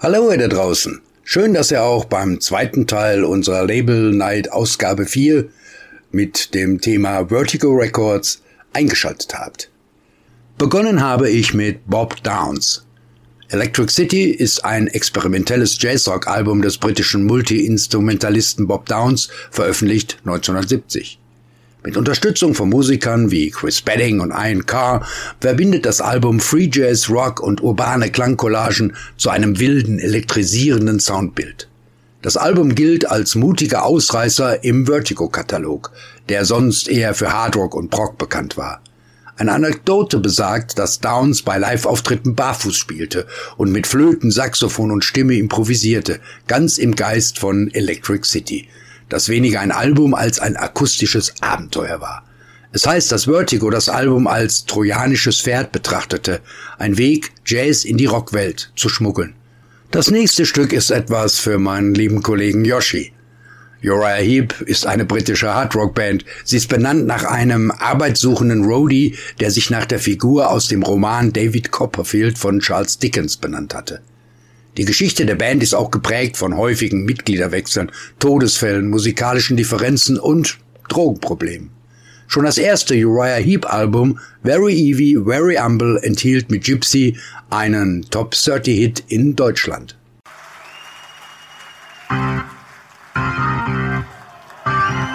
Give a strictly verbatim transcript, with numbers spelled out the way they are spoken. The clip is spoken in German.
Hallo ihr da draußen. Schön, dass ihr auch beim zweiten Teil unserer Label Night Ausgabe vier mit dem Thema Vertigo Records eingeschaltet habt. Begonnen habe ich mit Bob Downes. Electric City ist ein experimentelles Jazzrock-Album des britischen Multi-Instrumentalisten Bob Downes, veröffentlicht neunzehnhundertsiebzig. Mit Unterstützung von Musikern wie Chris Spedding und Ian Carr verbindet das Album Free Jazz, Rock und urbane Klangcollagen zu einem wilden, elektrisierenden Soundbild. Das Album gilt als mutiger Ausreißer im Vertigo-Katalog, der sonst eher für Hardrock und Prog bekannt war. Eine Anekdote besagt, dass Downes bei Live-Auftritten barfuß spielte und mit Flöten, Saxophon und Stimme improvisierte, ganz im Geist von Electric City, das weniger ein Album als ein akustisches Abenteuer war. Es heißt, dass Vertigo das Album als trojanisches Pferd betrachtete, ein Weg, Jazz in die Rockwelt zu schmuggeln. Das nächste Stück ist etwas für meinen lieben Kollegen Yoshi. Uriah Heep ist eine britische Hardrock-Band. Sie ist benannt nach einem arbeitssuchenden Roadie, der sich nach der Figur aus dem Roman David Copperfield von Charles Dickens benannt hatte. Die Geschichte der Band ist auch geprägt von häufigen Mitgliederwechseln, Todesfällen, musikalischen Differenzen und Drogenproblemen. Schon das erste Uriah Heep-Album Very Evie, Very Humble enthielt mit Gypsy einen Top dreißig Hit in Deutschland.